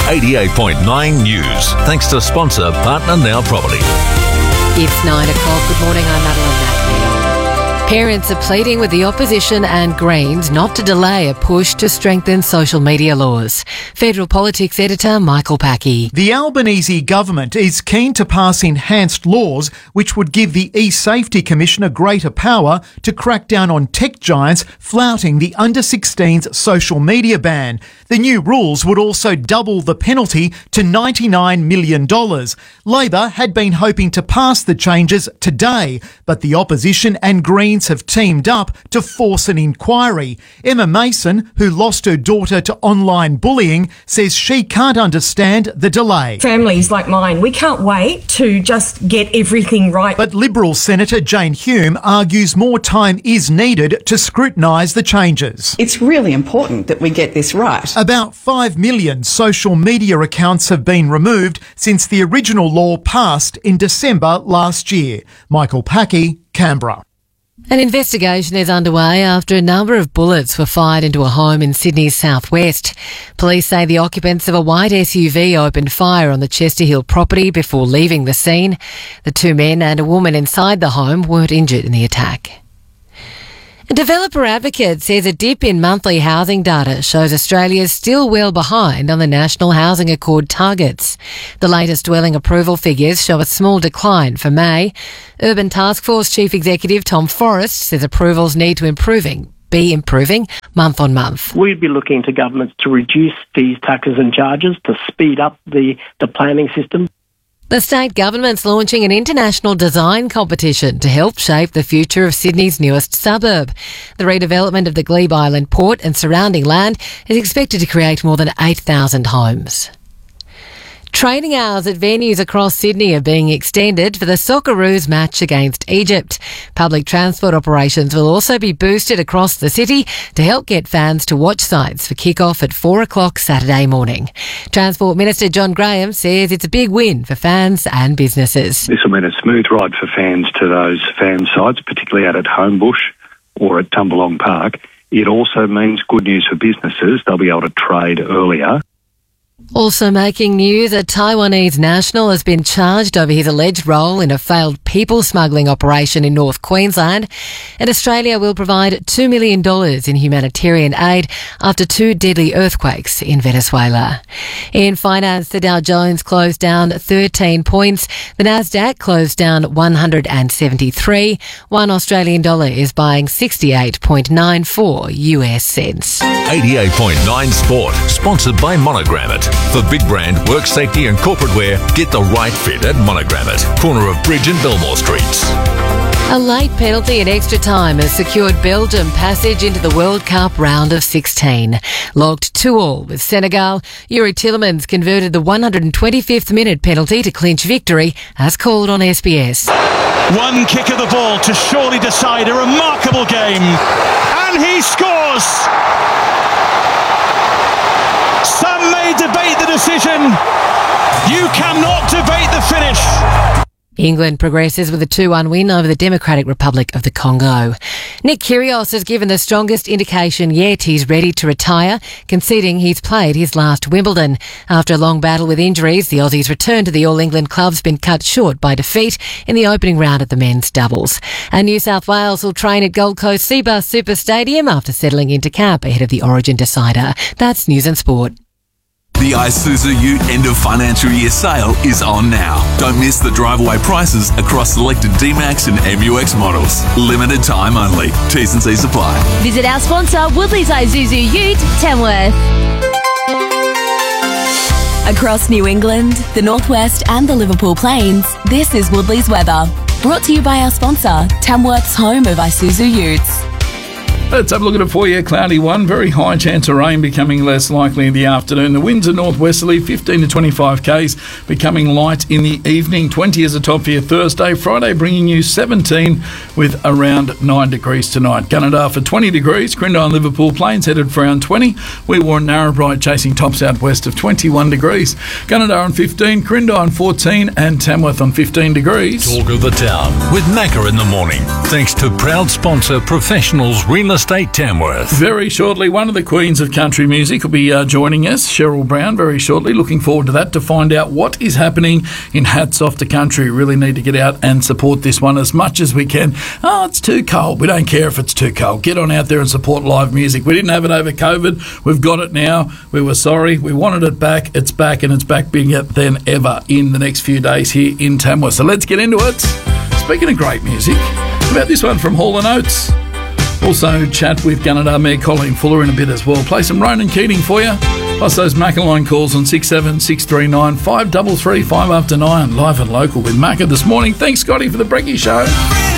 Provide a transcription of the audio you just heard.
88.9 News. Thanks to sponsor Partner Now Property. It's 9 o'clock. Good morning, I'm Madeline Mackley. Parents are pleading with the opposition and Greens not to delay a push to strengthen social media laws. Federal Politics editor Michael Packey. The Albanese government is keen to pass enhanced laws which would give the eSafety Commissioner greater power to crack down on tech giants flouting the under-16s social media ban. The new rules would also double the penalty to $99 million. Labor had been hoping to pass the changes today, but the opposition and Greens have teamed up to force an inquiry. Emma Mason, who lost her daughter to online bullying, says she can't understand the delay. Families like mine, we can't wait to just get everything right. But Liberal Senator Jane Hume argues more time is needed to scrutinise the changes. It's really important that we get this right. About 5 million social media accounts have been removed since the original law passed in December last year. Michael Packey, Canberra. An investigation is underway after a number of bullets were fired into a home in Sydney's southwest. Police say the occupants of a white SUV opened fire on the Chester Hill property before leaving the scene. The two men and a woman inside the home weren't injured in the attack. A developer advocate says a dip in monthly housing data shows Australia is still well behind on the National Housing Accord targets. The latest dwelling approval figures show a small decline for May. Urban Taskforce Chief Executive Tom Forrest says approvals need to be improving month on month. We'd be looking to governments to reduce fees, taxes and charges to speed up the planning system. The state government's launching an international design competition to help shape the future of Sydney's newest suburb. The redevelopment of the Glebe Island port and surrounding land is expected to create more than 8,000 homes. Training hours at venues across Sydney are being extended for the Socceroos match against Egypt. Public transport operations will also be boosted across the city to help get fans to watch sites for kick-off at 4 o'clock Saturday morning. Transport Minister John Graham says it's a big win for fans and businesses. This will mean a smooth ride for fans to those fan sites, particularly out at Homebush or at Tumbalong Park. It also means good news for businesses. They'll be able to trade earlier. Also making news, a Taiwanese national has been charged over his alleged role in a failed people smuggling operation in North Queensland. And Australia will provide $2 million in humanitarian aid after 2 deadly earthquakes in Venezuela. In finance, the Dow Jones closed down 13 points. The Nasdaq closed down 173. $1 Australian dollar is buying 68.94 US cents. 88.9 Sport, sponsored by Monogram It. For big brand, work safety and corporate wear, get the right fit at Monogram It, corner of Bridge and Belmore Streets. A late penalty in extra time has secured Belgium passage into the World Cup round of 16. Logged 2-2 with Senegal, Yuri Tillemans converted the 125th minute penalty to clinch victory, as called on SBS. One kick of the ball to surely decide a remarkable game. And he scores! Some may debate the decision. You cannot debate the finish. England progresses with a 2-1 win over the Democratic Republic of the Congo. Nick Kyrgios has given the strongest indication yet he's ready to retire, conceding he's played his last Wimbledon. After a long battle with injuries, the Aussie's return to the All England club's been cut short by defeat in the opening round at the men's doubles. And New South Wales will train at Gold Coast Seabus Super Stadium after settling into camp ahead of the Origin decider. That's News and Sport. The Isuzu Ute end of financial year sale is on now. Don't miss the drive-away prices across selected D-Max and MUX models. Limited time only. T's and C's apply. Visit our sponsor, Woodley's Isuzu Ute, Tamworth. Across New England, the Northwest and the Liverpool Plains, this is Woodley's weather. Brought to you by our sponsor, Tamworth's home of Isuzu Utes. Let's have a look at it for you. Cloudy one, very high chance of rain, becoming less likely in the afternoon. The winds are northwesterly, 15 to 25 k's, becoming light in the evening. 20 is the top for your Thursday. Friday bringing you 17 with around 9 degrees tonight. Gunnedah for 20 degrees. Crindon and Liverpool Plains headed for around 20. We were in Narrabri chasing tops out west of 21 degrees. Gunnedah on 15, Crindon on 14 and Tamworth on 15 degrees. Talk of the town with Macca in the morning. Thanks to proud sponsor Professionals Real Estate, Tamworth. Very shortly, one of the queens of country music will be joining us, Cheryl Brown, very shortly. Looking forward to that, to find out what is happening in Hats Off to Country. Really need to get out and support this one as much as we can. Oh, it's too cold. We don't care if it's too cold. Get on out there and support live music. We didn't have it over COVID. We've got it now. We were sorry. We wanted it back. It's back, and it's back bigger than ever in the next few days here in Tamworth. So let's get into it. Speaking of great music, how about this one from Hall & Oates? Also chat with Gunnedah Mayor Colleen Fuller in a bit as well. Play some Ronan Keating for you. Plus those Maccaline calls on 67639 533 5 after 9. Live and local with Macca this morning. Thanks, Scotty, for the Brekkie Show.